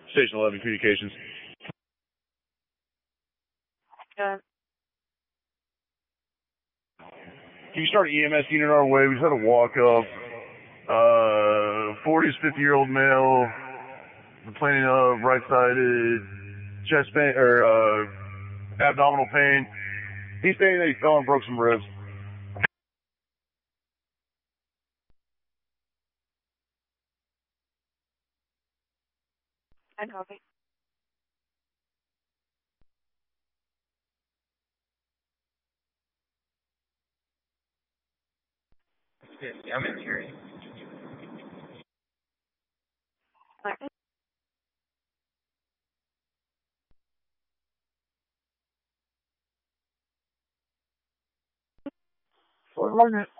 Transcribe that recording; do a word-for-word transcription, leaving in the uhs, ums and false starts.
Station eleven communications. Uh, Can you start an E M S unit our way? We just had a walk up. Uh, forties, fifty year old male, complaining of right sided chest pain, or, uh, abdominal pain. He's saying that he fell and broke some ribs. I'm helping. fifty, I'm in here. Okay. For a minute.